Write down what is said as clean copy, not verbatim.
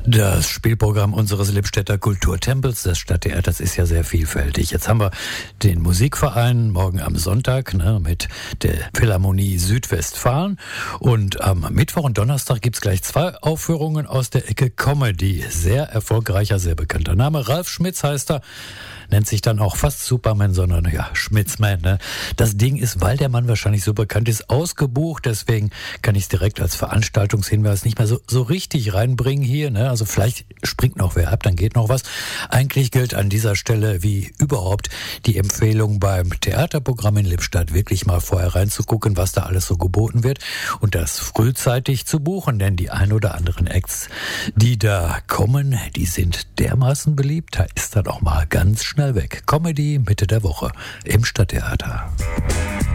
Das Spielprogramm unseres Lippstädter Kulturtempels, des Stadttheaters, ist ja sehr vielfältig. Jetzt haben wir den Musikverein morgen am Sonntag mit der Philharmonie Südwestfalen. Und am Mittwoch und Donnerstag gibt's gleich 2 Aufführungen aus der Ecke Comedy. Sehr erfolgreicher, sehr bekannter Name. Ralf Schmitz heißt er. Nennt sich dann auch fast Superman, sondern ja, Schmitzman. Ne? Das Ding ist, weil der Mann wahrscheinlich so bekannt ist, ausgebucht. Deswegen kann ich es direkt als Veranstaltungshinweis nicht mehr so richtig reinbringen hier. Ne? Also vielleicht springt noch wer ab, dann geht noch was. Eigentlich gilt an dieser Stelle wie überhaupt die Empfehlung beim Theaterprogramm in Lippstadt wirklich mal vorher reinzugucken, was da alles so geboten wird und das frühzeitig zu buchen, denn die ein oder anderen Acts, die da kommen, die sind dermaßen beliebt, da ist dann auch mal ganz schnell weg. Comedy Mitte der Woche im Stadttheater.